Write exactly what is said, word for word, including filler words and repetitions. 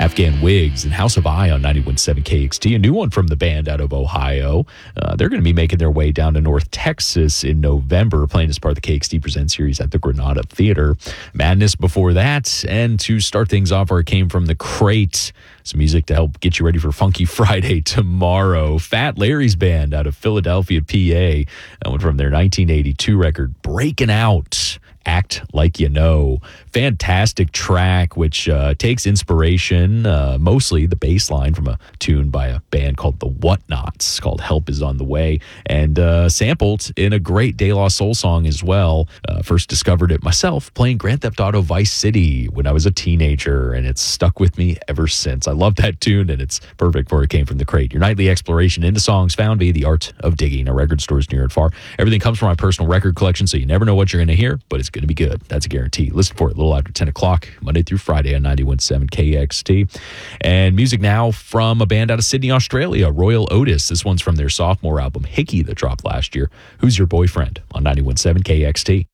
Afghan Wigs and House of I on ninety-one point seven K X T. A new one from the band out of Ohio. Uh, they're going to be making their way down to North Texas in November, playing as part of the K X T Present series at the Granada Theater. Madness before that. And to start things off, where it came from the Crate, some music to help get you ready for Funky Friday tomorrow. Fat Larry's Band out of Philadelphia, P A. That one from their nineteen eighty-two record, Breaking Out. Act Like You Know. Fantastic track, which uh, takes inspiration, uh, mostly the bass line from a tune by a band called The Whatnots, called Help Is On The Way, and uh, sampled in a great De La Soul song as well. Uh, first discovered it myself playing Grand Theft Auto Vice City when I was a teenager, and it's stuck with me ever since. I love that tune, and it's perfect for It Came From The Crate. Your nightly exploration into songs found via the art of digging at record stores near and far. Everything comes from my personal record collection, so you never know what you're going to hear, but it's going to be good. That's a guarantee. Listen for it a little after ten o'clock, Monday through Friday on ninety-one point seven K X T. And music now from a band out of Sydney, Australia, Royal Otis. This one's from their sophomore album, Hickey, that dropped last year. Who's Your Boyfriend on ninety-one point seven K X T.